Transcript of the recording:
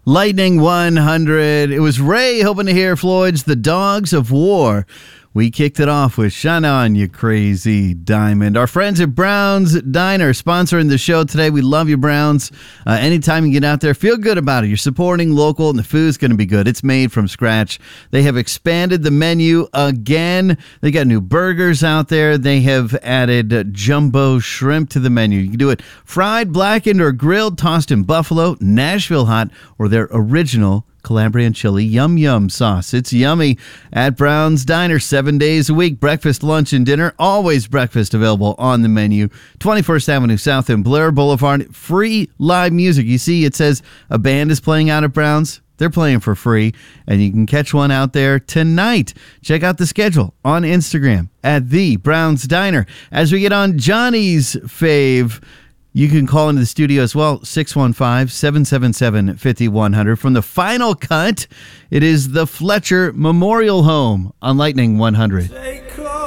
Lightning 100. It was Ray hoping to hear Floyd's The Dogs of War. We kicked it off with Shine On, You Crazy Diamond. Our friends at Brown's Diner sponsoring the show today. We love you, Brown's. Anytime you get out there, feel good about it. You're supporting local, and the food's going to be good. It's made from scratch. They have expanded the menu again. They got new burgers out there. They have added jumbo shrimp to the menu. You can do it fried, blackened, or grilled, tossed in buffalo, Nashville hot, or their original Calabrian chili yum sauce. It's yummy at Brown's Diner 7 days a week. Breakfast, lunch, and dinner. Always breakfast available on the menu. 21st Avenue South and Blair Boulevard. Free live music. You see, it says a band is playing out at Brown's. They're playing for free, and you can catch one out there tonight. Check out the schedule on Instagram at The Brown's Diner. As we get on Johnny's fave, you can call into the studio as well, 615-777-5100. From the Final Cut, it is the Fletcher Memorial Home on Lightning 100.